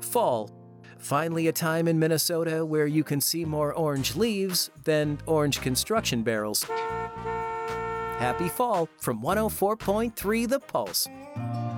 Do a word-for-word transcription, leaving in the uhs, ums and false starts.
fall. Finally, a time in Minnesota where you can see more orange leaves than orange construction barrels. Happy fall from one oh four point three The Pulse.